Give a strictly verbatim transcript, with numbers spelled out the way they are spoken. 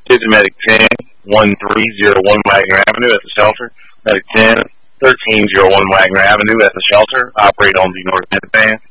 This is Medic ten, one three zero one Wagner Avenue at the shelter. Medic ten, thirteen oh one Wagner Avenue at the shelter. Operate on the North Mid Band.